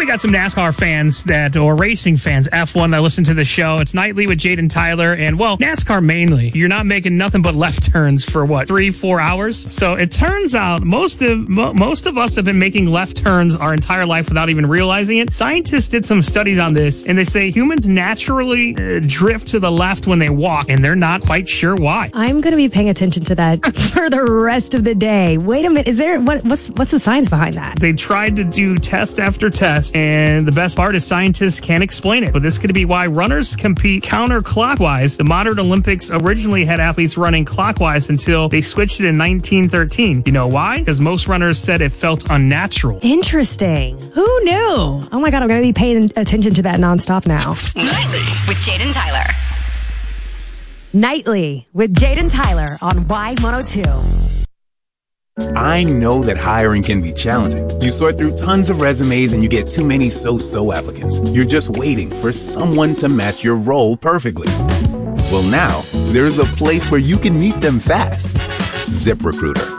got some NASCAR fans or racing fans, F1, that listen to the show. It's Nightly with Jade and Tyler. And, well, NASCAR mainly. You're not making nothing but left turns for, 3-4 hours? So it turns out most of us have been making left turns our entire life without even realizing it. Scientists did some studies on this, and they say humans naturally drift to the left when they walk, and they're not quite sure why. I'm going to be paying attention to that for the rest of the day. Wait a minute. Is there what's the science behind that? They tried to do test after test, and the best part is scientists can't explain it. But this could be why runners compete counterclockwise. The modern Olympics originally had athletes running clockwise until they switched it in 1913. You know why? Because most runners said it felt unnatural. Interesting. Who knew? Oh my God, I'm going to be paying attention to that nonstop now. Nightly with Jade and Tyler. Nightly with Jade and Tyler on Y102. I know that hiring can be challenging. You sort through tons of resumes and you get too many so-so applicants. You're just waiting for someone to match your role perfectly. Well, now, there's a place where you can meet them fast. ZipRecruiter.